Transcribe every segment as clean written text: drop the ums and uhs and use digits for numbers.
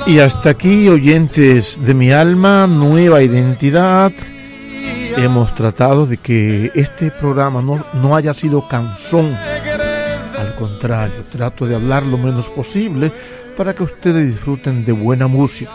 Y hasta aquí, oyentes de mi alma, nueva identidad. Hemos tratado de que este programa no haya sido cansón. Al contrario, trato de hablar lo menos posible para que ustedes disfruten de buena música.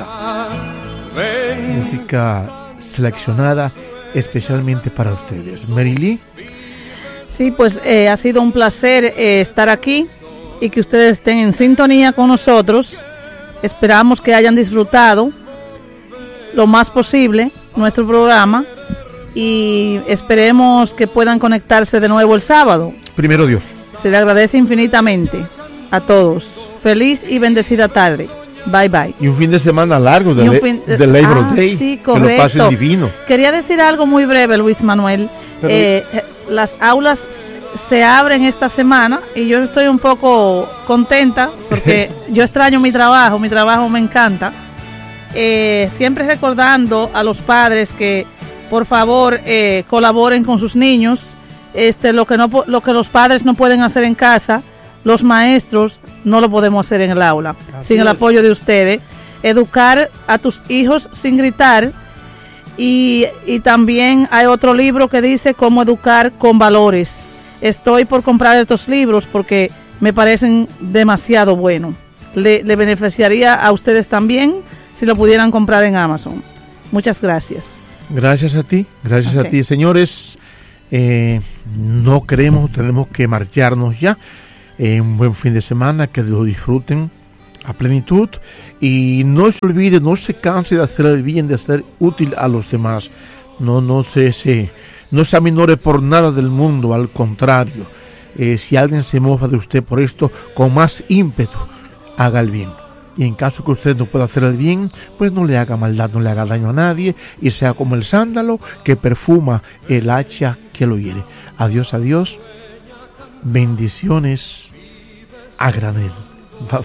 Música seleccionada especialmente para ustedes. Mary Lee. Sí, pues ha sido un placer estar aquí y que ustedes estén en sintonía con nosotros. Esperamos que hayan disfrutado lo más posible nuestro programa y esperemos que puedan conectarse de nuevo el sábado. Primero Dios. Se le agradece infinitamente a todos. Feliz y bendecida tarde. Bye bye. Y un fin de semana largo de Labor Day. Sí, correcto. Que lo pasen divino. Quería decir algo muy breve, Luis Manuel. Las aulas se abren esta semana y yo estoy un poco contenta porque yo extraño mi trabajo me encanta. Siempre recordando a los padres que por favor colaboren con sus niños. Lo que los padres no pueden hacer en casa, los maestros no lo podemos hacer en el aula. Así sin el apoyo de ustedes. Educar a tus hijos sin gritar. Y también hay otro libro que dice cómo educar con valores. Estoy por comprar estos libros porque me parecen demasiado buenos. Le beneficiaría a ustedes también si lo pudieran comprar en Amazon. Muchas gracias. Gracias a ti, a ti, señores. No tenemos que marcharnos ya. Un buen fin de semana, que lo disfruten a plenitud y no se olvide, no se canse de hacer el bien, de ser útil a los demás. No se aminore por nada del mundo, al contrario. Si alguien se mofa de usted por esto, con más ímpetu haga el bien. Y en caso que usted no pueda hacer el bien, pues no le haga maldad, no le haga daño a nadie y sea como el sándalo que perfuma el hacha que lo hiere. Adiós, adiós. Bendiciones a granel. Bye.